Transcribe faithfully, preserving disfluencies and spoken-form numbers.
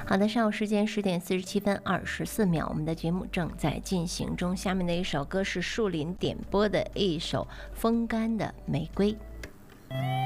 好的，上午时间十点四十七分二十四秒，我们的节目正在进行中。下面的一首歌是树林点播的一首《风干的玫瑰》。